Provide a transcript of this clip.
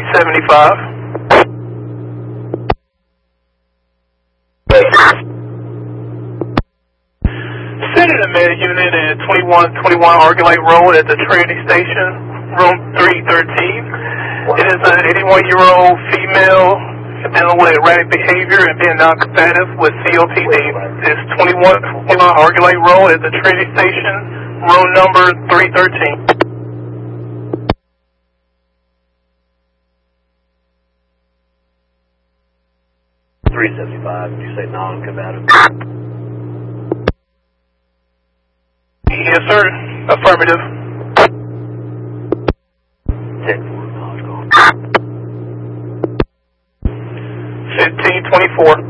375. Send a med unit at 2121 Argolite Road at the Trinity Station, room 313. It is an 81-year-old female dealing with erratic behavior and being non-combative with COPD. It's 2121 Argolite Road at the Trinity Station, room number 313. .375, did you say non-combative? Yes, sir. Affirmative. 10-4, no, it's gone. 1524.